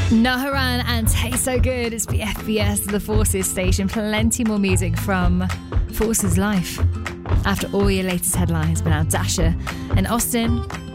Naharan and Taste So Good. It's the FBS, the Forces station. Plenty more music from Forces Life. After all your latest headlines, but now Dasha and Austin